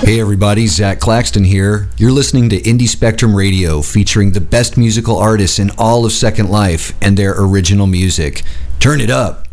Hey everybody, Zach Claxton here. You're listening to Indie Spectrum Radio, featuring the best musical artists in all of Second Life and their original music. Turn it up.